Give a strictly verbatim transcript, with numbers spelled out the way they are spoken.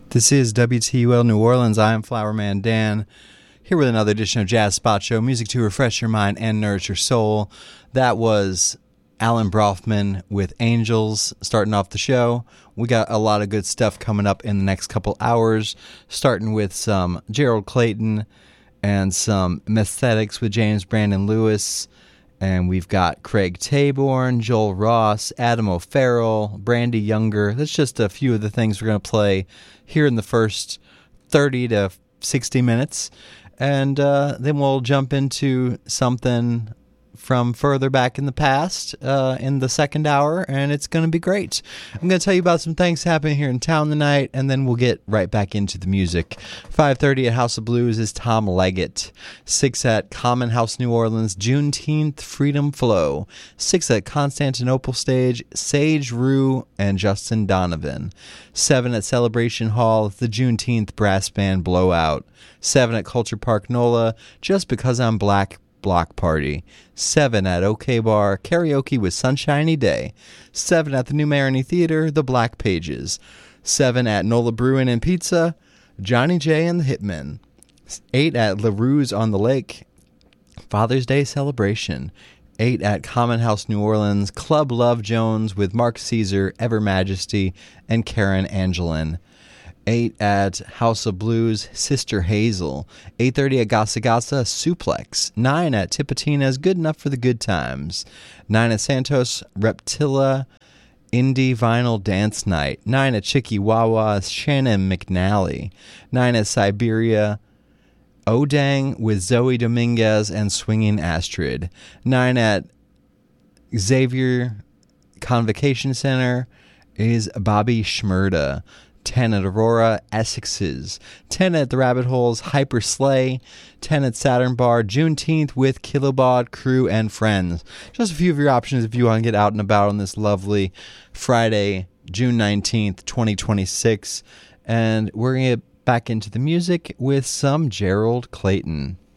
This is W T U L New Orleans. I am Flowerman Dan, here with another edition of Jazz Spot Show, music to refresh your mind and nourish your soul. That was Alan Brofman with Angels starting off the show. We got a lot of good stuff coming up in the next couple hours, starting with some Gerald Clayton and some Methetics with James Brandon Lewis. And we've got Craig Taborn, Joel Ross, Adam O'Farrell, Brandy Younger. That's just a few of the things we're going to play here in the first thirty to sixty minutes. And uh, then we'll jump into something from further back in the past uh, in the second hour, and it's going to be great. I'm going to tell you about some things happening here in town tonight, and then we'll get right back into the music. five thirty at House of Blues is Tom Leggett. six at Common House New Orleans, Juneteenth Freedom Flow. six at Constantinople Stage, Sage Rue and Justin Donovan. seven at Celebration Hall, the Juneteenth Brass Band Blowout. seven at Culture Park NOLA, Just Because I'm Black Block Party. seven at OK Bar, Karaoke with Sunshiny Day. seven at the New Marigny Theater, The Black Pages. seven at NOLA Brewing and Pizza, Johnny J and the Hitmen. eight at LaRue's on the Lake, Father's Day Celebration. eight at Common House New Orleans, Club Love Jones with Mark Caesar, Ever Majesty, and Karen Angelin. eight at House of Blues, Sister Hazel. eight thirty at Gasa Gasa, Suplex. nine at Tipitina's, Good Enough for the Good Times. nine at Santos, Reptilla, Indie Vinyl Dance Night. nine at Chicky Wawa's, Shannon McNally. nine at Siberia, Odang with Zoe Dominguez and Swinging Astrid. nine at Xavier Convocation Center is Bobby Schmurda. ten at Aurora, Essex's. ten at the Rabbit Holes, Hyper Slay. ten at Saturn Bar, Juneteenth with Kilobod, Crew, and Friends. Just a few of your options if you want to get out and about on this lovely Friday, June nineteenth, twenty twenty-six. And we're going to get back into the music with some Gerald Clayton.